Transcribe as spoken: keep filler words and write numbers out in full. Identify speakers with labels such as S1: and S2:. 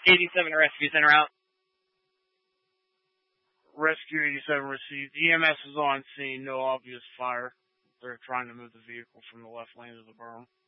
S1: eighty-seven Rescue Center out.
S2: Rescue eighty-seven received. E M S is on scene. No obvious fire. They're trying to move the vehicle from the left lane of the berm.